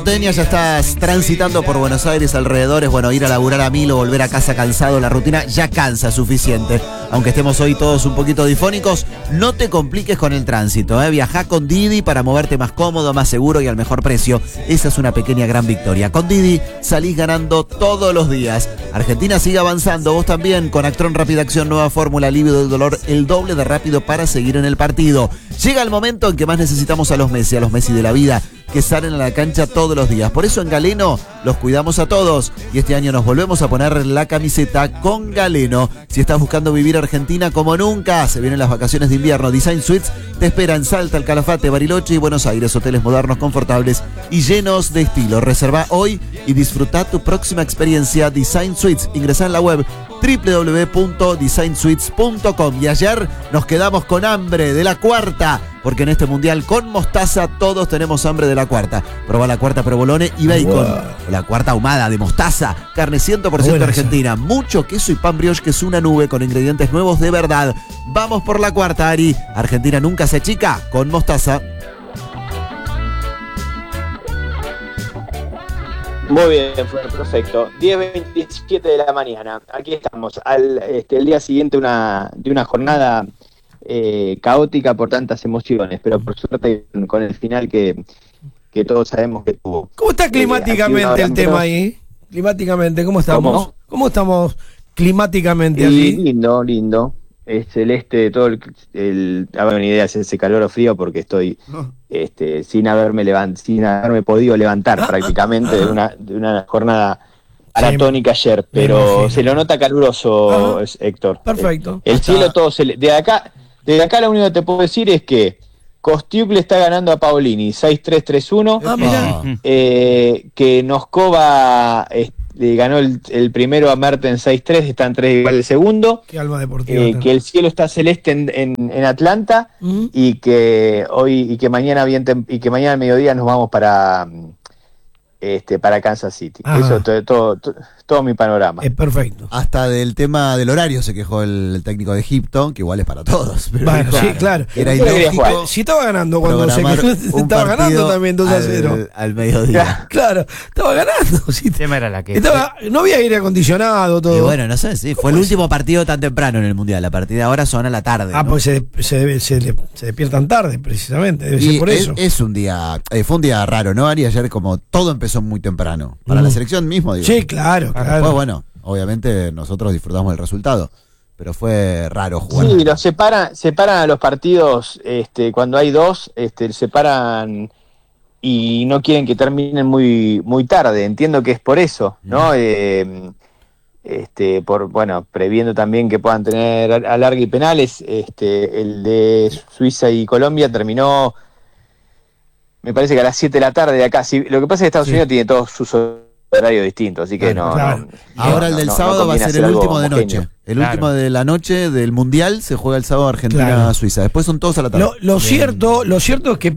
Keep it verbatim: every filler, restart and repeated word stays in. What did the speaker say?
Ya estás transitando por Buenos Aires, alrededores, bueno, ir a laburar a mil o volver a casa cansado, la rutina ya cansa suficiente. Aunque estemos hoy todos un poquito difónicos, no te compliques con el tránsito, ¿eh? Viajá con Didi para moverte más cómodo, más seguro y al mejor precio. Esa es una pequeña gran victoria. Con Didi salís ganando todos los días. Argentina sigue avanzando, vos también, con Actron Rápida Acción, nueva fórmula, alivio del dolor, el doble de rápido para seguir en el partido. Llega el momento en que más necesitamos a los Messi, a los Messi de la vida, que salen a la cancha todos los días. Por eso en Galeno los cuidamos a todos y este año nos volvemos a poner la camiseta con Galeno. Si estás buscando vivir Argentina como nunca, se vienen las vacaciones de invierno. Design Suites te espera en Salta, El Calafate, Bariloche y Buenos Aires. Hoteles modernos, confortables y llenos de estilo. Reserva hoy y disfruta tu próxima experiencia. Design Suites. Ingresá en la web doble u doble u doble u punto design suites punto com. Y ayer nos quedamos con hambre de la cuarta, porque en este mundial con mostaza todos tenemos hambre de la cuarta. Probá la cuarta provolone y bacon. Wow. La cuarta ahumada de mostaza, carne cien por ciento argentina, mucho queso y pan brioche, que es una nube con ingredientes nuevos de verdad. Vamos por la cuarta, Ari. Argentina nunca se achica con mostaza. Muy bien, fue perfecto. diez veintisiete de la mañana. Aquí estamos. Al, este, el día siguiente una, de una jornada eh, caótica por tantas emociones, pero por suerte con el final que, que todos sabemos que tuvo. ¿Cómo está climáticamente eh, el tema ahí? Climáticamente, ¿cómo estamos? ¿Cómo, ¿Cómo estamos climáticamente allí? Lindo, lindo. Es celeste todo el, el a ver, una idea es ese calor o frío porque estoy oh. este, sin haberme levant, sin haberme podido levantar ah, prácticamente ah, de una de una jornada maratónica sí, ayer, pero se lo nota caluroso, ah, Héctor. Perfecto. El, el cielo todo se le, de acá de acá lo único que te puedo decir es que Kostiuk le está ganando a Paolini seis tres tres uno. Ah, mira. Eh, que Noskova este, le ganó el, el primero a Mertens seis tres, están tres igual el segundo. Qué alma deportiva. Eh, que el cielo está celeste en, en, en Atlanta uh-huh. y que hoy y que mañana bien tem- y que mañana al mediodía nos vamos para este para Kansas City. Ajá. Eso todo, todo, todo, todo mi panorama. Es perfecto. Hasta del tema del horario se quejó el, el técnico de Egipto, que igual es para todos. Pero bueno, sí, claro. Era ilógico. Si estaba ganando cuando se estaba ganando también dos a cero. Al, al mediodía. Claro, estaba ganando. Sí, el tema era la que estaba, no había aire acondicionado, todo. Y bueno, no sé, sí, fue el último partido tan temprano en el Mundial. A partir de ahora son a la tarde. Ah, ¿no? pues se, se, se, se despiertan tarde, precisamente. Debe y ser por es, eso. Es un día, eh, fue un día raro, ¿no, Ari? Ayer como todo empezó muy temprano. Para mm. la selección mismo, digo. Sí, claro, claro. Después, bueno, obviamente nosotros disfrutamos del resultado, pero fue raro jugar. Sí, los separan, separan a los partidos, este, cuando hay dos, este, separan y no quieren que terminen muy, muy tarde. Entiendo que es por eso, ¿no? Mm. Eh, este, por, bueno, previendo también que puedan tener alargue y penales. Este, el de Suiza y Colombia terminó, me parece que a las siete de la tarde de acá. Sí, lo que pasa es que Estados sí. Unidos tiene todos sus horario distinto, así que claro, no, claro. no. Ahora no, el del no, sábado no va a ser el último de homogéneo. noche. El claro. último de la noche del Mundial se juega el sábado Argentina-Suiza. Claro. Después son todos a la tarde. Lo, lo cierto, lo cierto es que